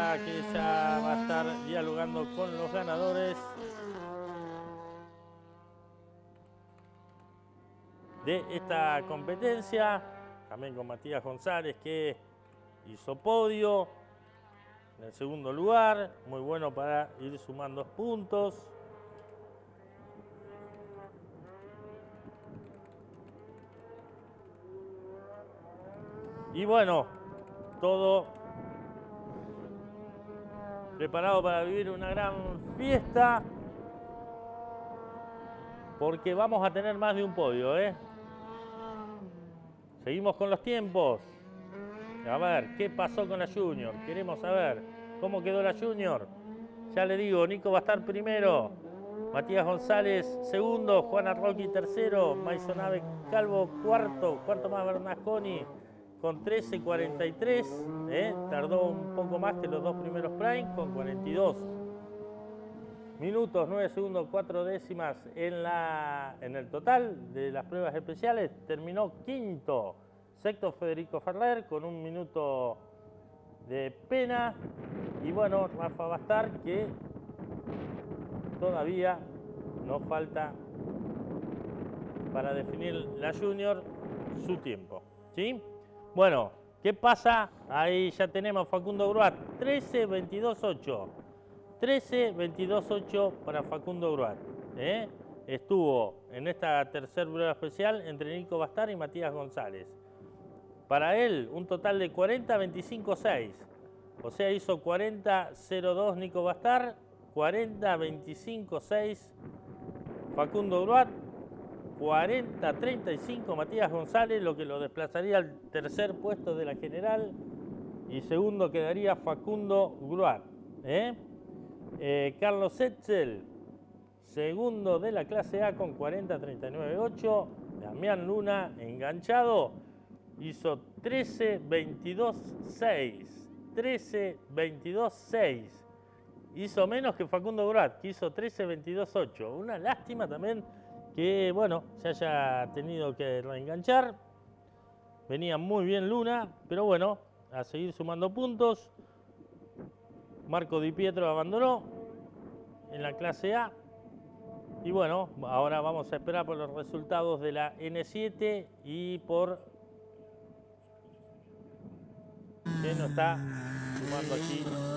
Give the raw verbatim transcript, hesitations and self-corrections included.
Luna, que ya va a estar dialogando con los ganadores de esta competencia. También con Matías González, que hizo podio en el segundo lugar. Muy bueno para ir sumando puntos. Y bueno, todo preparado para vivir una gran fiesta, porque vamos a tener más de un podio, ¿eh? Seguimos con los tiempos. A ver, ¿qué pasó con la Junior? Queremos saber cómo quedó la Junior. Ya le digo, Nico va a estar primero, Matías González segundo, Juana Rocchi tercero, Maisonave Calvo cuarto, cuarto más Bernasconi con trece cuarenta y tres, ¿eh? Tardó un poco más que los dos primeros Prime con cuarenta y dos minutos, nueve segundos, cuatro décimas en, la, en el total de las pruebas especiales. Terminó quinto, sexto Federico Ferrer con un minuto de pena. Y bueno, Rafa Bastar, que todavía nos falta para definir la Junior su tiempo, ¿sí? Bueno, ¿qué pasa? Ahí ya tenemos Facundo Gruat, trece veintidós ocho. trece veintidós ocho para Facundo Gruat, ¿eh? Estuvo en esta tercera prueba especial entre Nico Bastar y Matías González. Para él, un total de cuarenta veinticinco seis. O sea, hizo cuarenta cero dos Nico Bastar, cuarenta veinticinco seis Facundo Gruat, cuarenta treinta y cinco Matías González, lo que lo desplazaría al tercer puesto de la general. Y segundo quedaría Facundo Gruat, ¿eh? Eh, Carlos Etzel, segundo de la clase A con cuarenta treinta y nueve ocho. Damián Luna, enganchado, hizo trece veintidós seis. trece veintidós seis. Hizo menos que Facundo Gruat, que hizo trece veintidós ocho. Una lástima también que, bueno, se haya tenido que reenganchar. Venía muy bien Luna, pero bueno, a seguir sumando puntos. Marco Di Pietro abandonó en la clase A. Y bueno, ahora vamos a esperar por los resultados de la N siete y por que nos está sumando aquí